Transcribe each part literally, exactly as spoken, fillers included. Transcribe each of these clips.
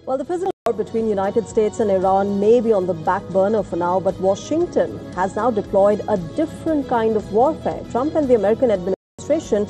Well, the physical war between United States and Iran may be on the back burner for now, but Washington has now deployed a different kind of warfare. Trump and the American administration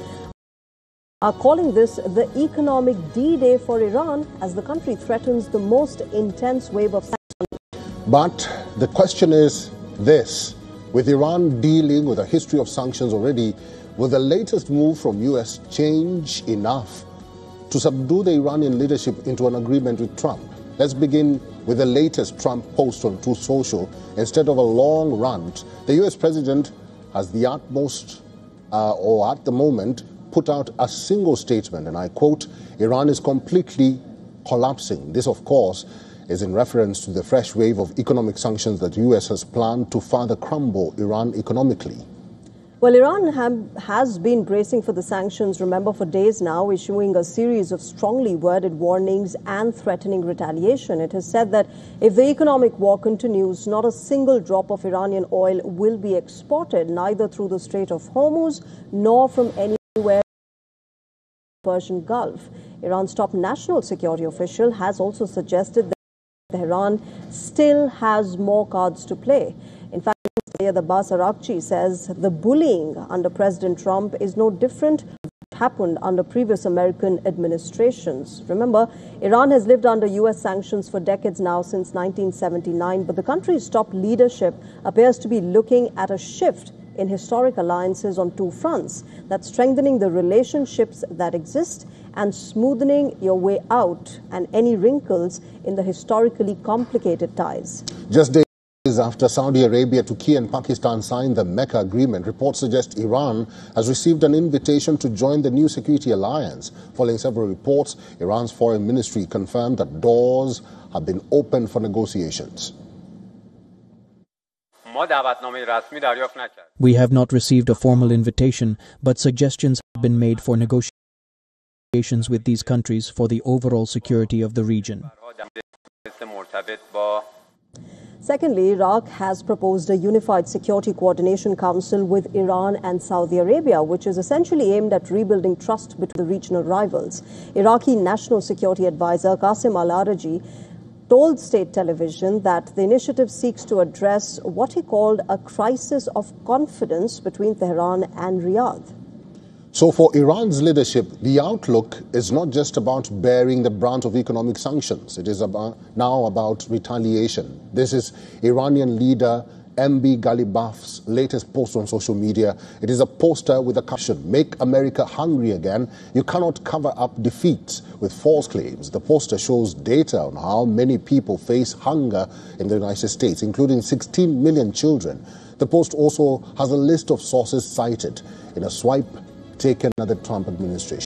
are calling this the economic D-Day for Iran as the country threatens the most intense wave of sanctions. But the question is this: with Iran dealing with a history of sanctions already, will the latest move from U S change enough to subdue the Iranian leadership into an agreement with Trump? Let's begin with the latest Trump post on Truth Social. Instead of a long rant, the U S president has the utmost, uh, or at the moment, put out a single statement, and I quote, "Iran is completely collapsing." This, of course, is in reference to the fresh wave of economic sanctions that the U S has planned to further crumble Iran economically. Well, Iran ha- has been bracing for the sanctions, remember, for days now, issuing a series of strongly worded warnings and threatening retaliation. It has said that if the economic war continues, not a single drop of Iranian oil will be exported, neither through the Strait of Hormuz nor from anywhere in the Persian Gulf. Iran's top national security official has also suggested that Tehran still has more cards to play. In fact, Sayed Abbas Araghchi says the bullying under President Trump is no different from what happened under previous American administrations. Remember, Iran has lived under U S sanctions for decades now, since nineteen seventy-nine, but the country's top leadership appears to be looking at a shift in historic alliances on two fronts. That's strengthening the relationships that exist and smoothing your way out and any wrinkles in the historically complicated ties. Just days after Saudi Arabia, Turkey and Pakistan signed the Mecca Agreement, reports suggest Iran has received an invitation to join the new security alliance. Following several reports, Iran's foreign ministry confirmed that doors have been opened for negotiations. We have not received a formal invitation, but suggestions have been made for negotiations with these countries for the overall security of the region. Secondly, Iraq has proposed a unified security coordination council with Iran and Saudi Arabia, which is essentially aimed at rebuilding trust between the regional rivals. Iraqi National Security Advisor Qasim Al-Araji told state television that the initiative seeks to address what he called a crisis of confidence between Tehran and Riyadh. So for Iran's leadership, the outlook is not just about bearing the brunt of economic sanctions. It is about, now about retaliation. This is Iranian leader M B Ghalibaf's latest post on social media. It is a poster with a caption, "Make America hungry again. You cannot cover up defeats with false claims." The poster shows data on how many people face hunger in the United States, including sixteen million children. The post also has a list of sources cited in a swipe taken at the Trump administration.